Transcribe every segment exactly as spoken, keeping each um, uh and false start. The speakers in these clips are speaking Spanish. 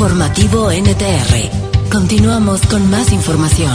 Informativo N T R. Continuamos con más información.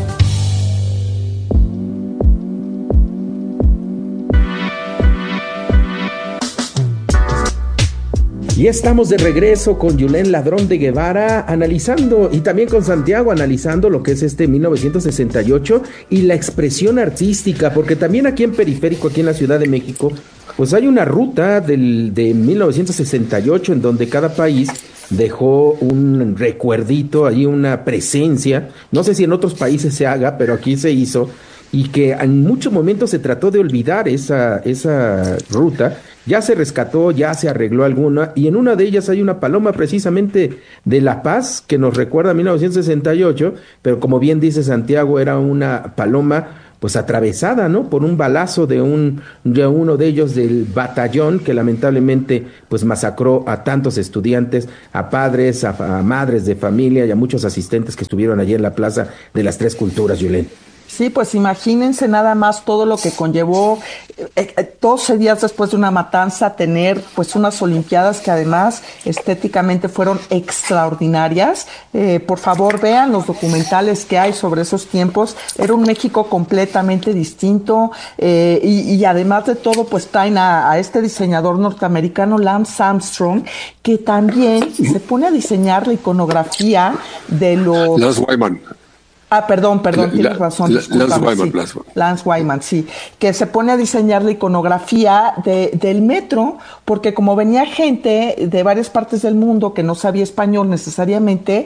Y estamos de regreso con Yulén Ladrón de Guevara, analizando, y también con Santiago, analizando lo que es este mil novecientos sesenta y ocho y la expresión artística, porque también aquí en Periférico, aquí en la Ciudad de México, pues hay una ruta del, de mil novecientos sesenta y ocho en donde cada país dejó un recuerdito, ahí una presencia, no sé si en otros países se haga, pero aquí se hizo, y que en muchos momentos se trató de olvidar esa, esa ruta. Ya se rescató, ya se arregló alguna, y en una de ellas hay una paloma precisamente de La Paz que nos recuerda a mil novecientos sesenta y ocho, pero como bien dice Santiago, era una paloma pues atravesada, ¿no? Por un balazo de un de uno de ellos del batallón que lamentablemente pues masacró a tantos estudiantes, a padres, a, a madres de familia y a muchos asistentes que estuvieron allí en la Plaza de las Tres Culturas, Yulén. Sí, pues imagínense nada más todo lo que conllevó eh, eh, doce días después de una matanza tener pues unas olimpiadas que además estéticamente fueron extraordinarias. Eh, por favor, vean los documentales que hay sobre esos tiempos. Era un México completamente distinto eh, y, y además de todo pues traen a, a este diseñador norteamericano Lance Armstrong, que también se pone a diseñar la iconografía de los... Lance Wyman. Ah, perdón, perdón, la, tienes razón. La, Lance Wyman, sí. Lance. Lance Wyman, sí. Que se pone a diseñar la iconografía de, del metro, porque como venía gente de varias partes del mundo que no sabía español necesariamente,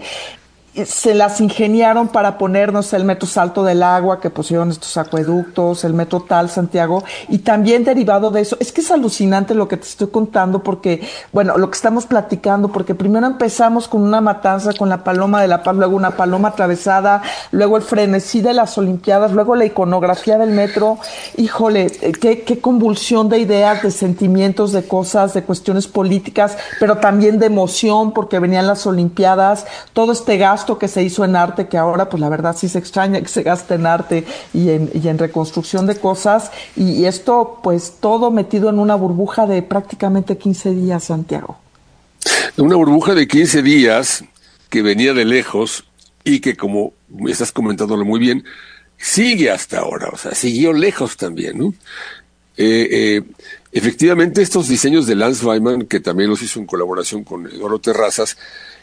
se las ingeniaron para ponernos el metro Salto del Agua, que pusieron estos acueductos, el metro tal, Santiago, y también derivado de eso. Es que es alucinante lo que te estoy contando, porque, bueno, lo que estamos platicando, porque primero empezamos con una matanza con la Paloma de la Paz, luego una paloma atravesada, luego el frenesí de las Olimpiadas, luego la iconografía del metro. Híjole, qué, qué convulsión de ideas, de sentimientos, de cosas, de cuestiones políticas, pero también de emoción, porque venían las Olimpiadas, todo este gasto que se hizo en arte, que ahora pues la verdad sí se extraña que se gaste en arte y en, y en reconstrucción de cosas, y, y esto pues todo metido en una burbuja de prácticamente quince días, Santiago. Una burbuja de quince días que venía de lejos y que, como estás comentándolo muy bien, sigue hasta ahora, o sea, siguió lejos también, ¿no? Eh, eh, efectivamente, estos diseños de Lance Wyman, que también los hizo en colaboración con Eduardo Terrazas,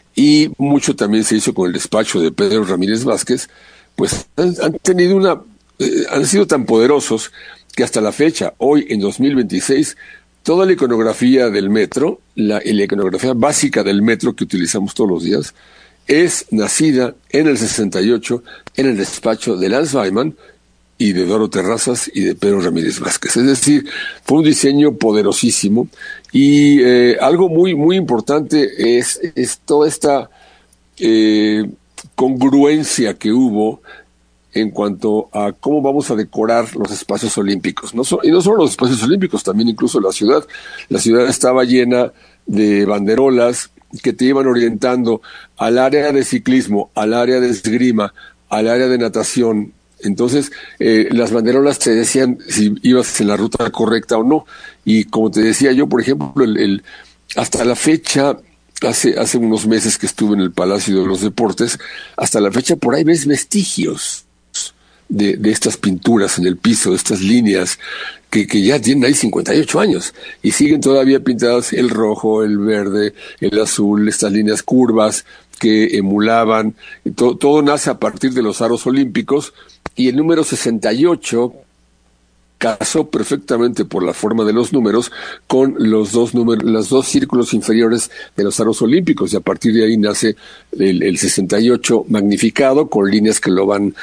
y mucho también se hizo con el despacho de Pedro Ramírez Vázquez, pues han, han tenido una, eh, han sido tan poderosos que hasta la fecha, hoy en dos mil veintiséis, toda la iconografía del metro, la, la iconografía básica del metro que utilizamos todos los días, es nacida en el sesenta y ocho en el despacho de Lance Wyman y de Eduardo Terrazas y de Pedro Ramírez Vázquez. Es decir, fue un diseño poderosísimo y eh, algo muy muy importante es, es toda esta eh, congruencia que hubo en cuanto a cómo vamos a decorar los espacios olímpicos. No so, y no solo los espacios olímpicos, también incluso la ciudad. La ciudad estaba llena de banderolas que te iban orientando al área de ciclismo, al área de esgrima, al área de natación. Entonces, eh, las banderolas te decían si ibas en la ruta correcta o no. Y como te decía yo, por ejemplo, el, el, hasta la fecha, hace, hace unos meses que estuve en el Palacio de los Deportes, hasta la fecha por ahí ves vestigios de, de estas pinturas en el piso, de estas líneas que, que ya tienen ahí cincuenta y ocho años y siguen todavía pintadas el rojo, el verde, el azul, estas líneas curvas que emulaban. Todo, todo nace a partir de los aros olímpicos. Y el número sesenta y ocho casó perfectamente por la forma de los números con los dos números, los dos círculos inferiores de los aros olímpicos, y a partir de ahí nace el, el sesenta y ocho magnificado con líneas que lo van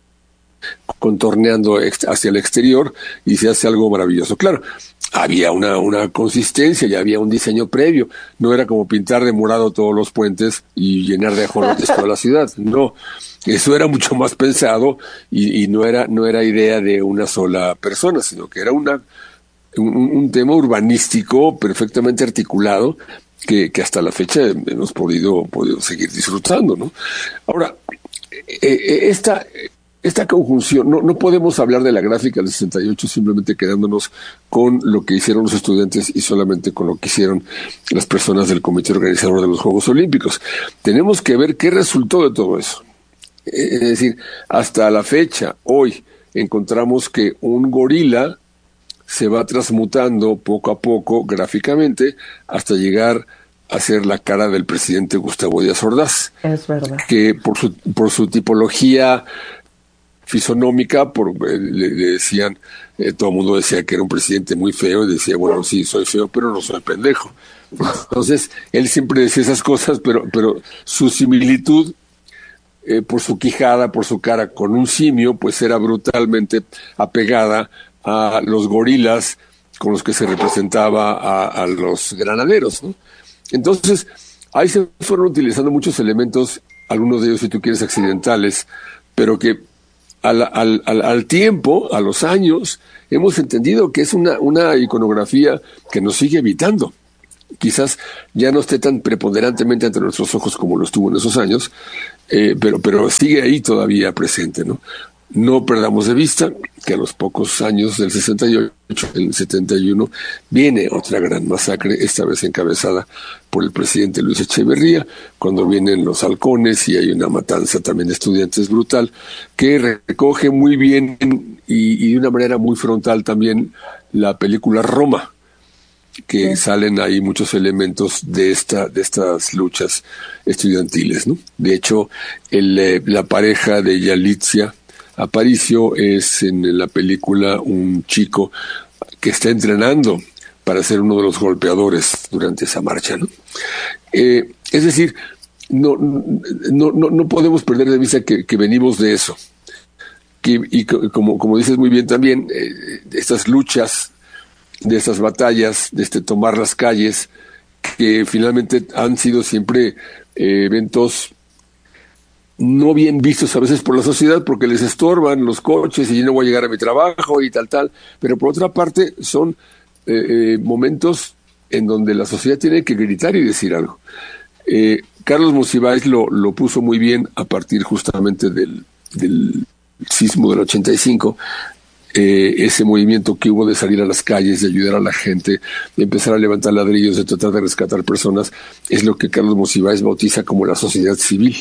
contorneando hacia el exterior y se hace algo maravilloso. Claro, había una, una consistencia y había un diseño previo. No era como pintar de morado todos los puentes y llenar de ajolotes toda la ciudad. No, eso era mucho más pensado y, y no era no era idea de una sola persona, sino que era una un, un tema urbanístico perfectamente articulado que, que hasta la fecha hemos podido, podido seguir disfrutando, ¿no? Ahora, eh, esta... esta conjunción, no, no podemos hablar de la gráfica del sesenta y ocho simplemente quedándonos con lo que hicieron los estudiantes y solamente con lo que hicieron las personas del comité organizador de los Juegos Olímpicos. Tenemos que ver qué resultó de todo eso. Es decir, hasta la fecha, hoy, encontramos que un gorila se va transmutando poco a poco gráficamente hasta llegar a ser la cara del presidente Gustavo Díaz Ordaz. Es verdad. Que por su, por su tipología fisonómica, por, eh, le, le decían, eh, todo el mundo decía que era un presidente muy feo, y decía, bueno, sí, soy feo, pero no soy pendejo. Entonces, él siempre decía esas cosas, pero, pero su similitud, eh, por su quijada, por su cara con un simio, pues era brutalmente apegada a los gorilas con los que se representaba a, a los granaderos, ¿no? Entonces, ahí se fueron utilizando muchos elementos, algunos de ellos, si tú quieres, accidentales, pero que Al, al, al, al tiempo, a los años, hemos entendido que es una, una iconografía que nos sigue habitando. Quizás ya no esté tan preponderantemente ante nuestros ojos como lo estuvo en esos años, eh, pero, pero sigue ahí todavía presente, ¿no? No perdamos de vista que a los pocos años del sesenta y ocho, en el setenta y uno, viene otra gran masacre, esta vez encabezada por el presidente Luis Echeverría, cuando vienen los halcones y hay una matanza también de estudiantes brutal, que recoge muy bien y, y de una manera muy frontal también la película Roma, que sí. Salen ahí muchos elementos de esta de estas luchas estudiantiles, ¿no? De hecho, el, eh, la pareja de Yalitza Aparicio es en la película un chico que está entrenando para ser uno de los golpeadores durante esa marcha, ¿no? Eh, es decir, no, no, no, no podemos perder de vista que, que venimos de eso. Que, y como, como dices muy bien también, eh, estas luchas, de estas batallas, de este tomar las calles, que finalmente han sido siempre eh, eventos no bien vistos a veces por la sociedad porque les estorban los coches y yo no voy a llegar a mi trabajo y tal, tal, pero por otra parte son eh, eh, momentos en donde la sociedad tiene que gritar y decir algo. Eh, Carlos Monsiváis lo, lo puso muy bien a partir justamente del, del sismo del ochenta y cinco, eh, ese movimiento que hubo de salir a las calles, de ayudar a la gente, de empezar a levantar ladrillos, de tratar de rescatar personas, es lo que Carlos Monsiváis bautiza como la sociedad civil.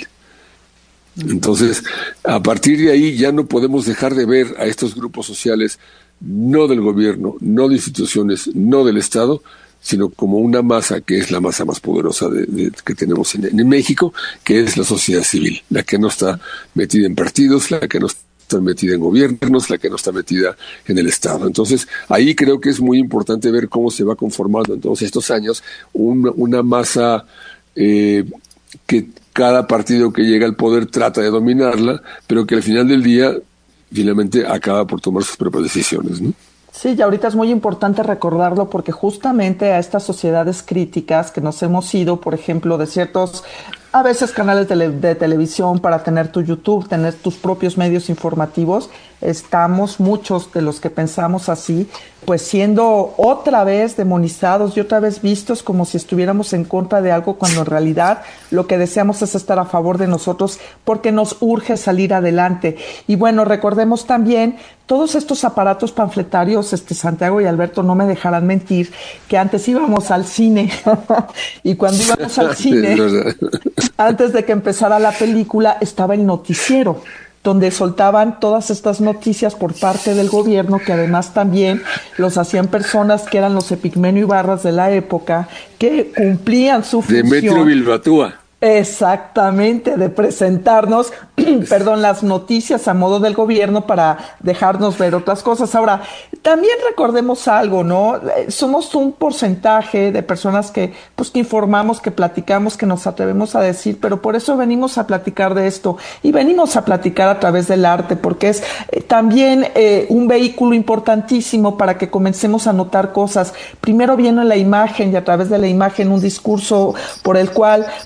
Entonces, a partir de ahí ya no podemos dejar de ver a estos grupos sociales, no del gobierno, no de instituciones, no del Estado, sino como una masa que es la masa más poderosa de, de, que tenemos en, en México, que es la sociedad civil, la que no está metida en partidos, la que no está metida en gobiernos, la que no está metida en el Estado. Entonces, ahí creo que es muy importante ver cómo se va conformando en todos estos años una, una masa eh, que cada partido que llega al poder trata de dominarla, pero que al final del día finalmente acaba por tomar sus propias decisiones, ¿no? Sí, y ahorita es muy importante recordarlo porque justamente a estas sociedades críticas que nos hemos ido, por ejemplo, de ciertos, a veces canales de, de televisión para tener tu YouTube, tener tus propios medios informativos, estamos muchos de los que pensamos así, pues siendo otra vez demonizados y otra vez vistos como si estuviéramos en contra de algo cuando en realidad lo que deseamos es estar a favor de nosotros porque nos urge salir adelante. Y bueno, recordemos también todos estos aparatos panfletarios, este Santiago y Alberto no me dejarán mentir, que antes íbamos al cine y cuando íbamos al cine, antes de que empezara la película, estaba el noticiero, donde soltaban todas estas noticias por parte del gobierno, que además también los hacían personas que eran los Epigmenio Ibarras de la época, que cumplían su función. Demetrio Bilbatúa. Exactamente, de presentarnos, perdón, las noticias a modo del gobierno para dejarnos ver otras cosas. Ahora, también recordemos algo, ¿no? Somos un porcentaje de personas que, pues, que informamos, que platicamos, que nos atrevemos a decir, pero por eso venimos a platicar de esto y venimos a platicar a través del arte, porque es eh, también eh, un vehículo importantísimo para que comencemos a notar cosas. Primero viene la imagen y a través de la imagen un discurso por el cual probablemente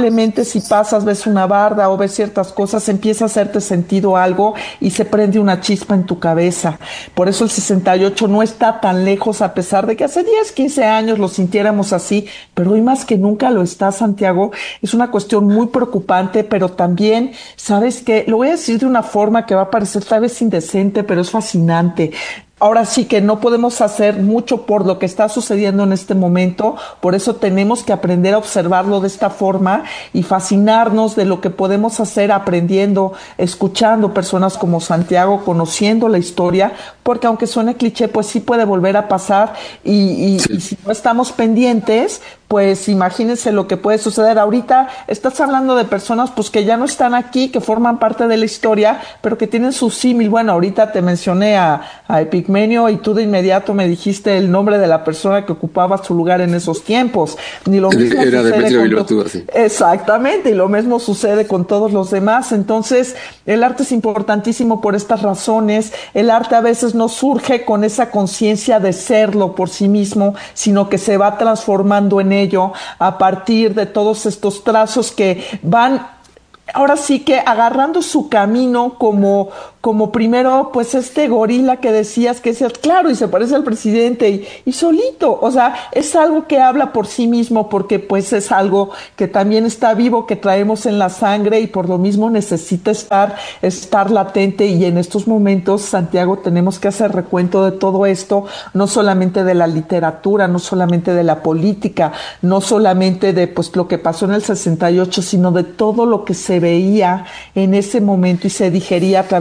probablemente si pasas, ves una barda o ves ciertas cosas, empieza a hacerte sentido algo y se prende una chispa en tu cabeza. Por eso el sesenta y ocho no está tan lejos, a pesar de que hace diez, quince años lo sintiéramos así, pero hoy más que nunca lo está, Santiago. Es una cuestión muy preocupante, pero también, ¿sabes qué? Lo voy a decir de una forma que va a parecer tal vez indecente, pero es fascinante. Ahora sí que no podemos hacer mucho por lo que está sucediendo en este momento, por eso tenemos que aprender a observarlo de esta forma y fascinarnos de lo que podemos hacer aprendiendo, escuchando personas como Santiago, conociendo la historia, porque aunque suene cliché, pues sí puede volver a pasar y, y, Sí. y si no estamos pendientes, pues imagínense lo que puede suceder. Ahorita estás hablando de personas pues que ya no están aquí, que forman parte de la historia, pero que tienen su símil. Bueno, ahorita te mencioné a, a Epigmenio y tú de inmediato me dijiste el nombre de la persona que ocupaba su lugar en esos tiempos. Ni lo mismo Era sucede Demetrio con Vilotúa, to- sí. Exactamente, y lo mismo sucede con todos los demás. Entonces, el arte es importantísimo por estas razones. El arte a veces no surge con esa conciencia de serlo por sí mismo, sino que se va transformando en ello a partir de todos estos trazos que van ahora sí que agarrando su camino como, como primero, pues este gorila que decías que es el, claro, y se parece al presidente y, y solito, o sea, es algo que habla por sí mismo porque pues es algo que también está vivo, que traemos en la sangre y por lo mismo necesita estar, estar latente y en estos momentos, Santiago, tenemos que hacer recuento de todo esto, no solamente de la literatura, no solamente de la política, no solamente de pues lo que pasó en el sesenta y ocho, sino de todo lo que se veía en ese momento y se digería a través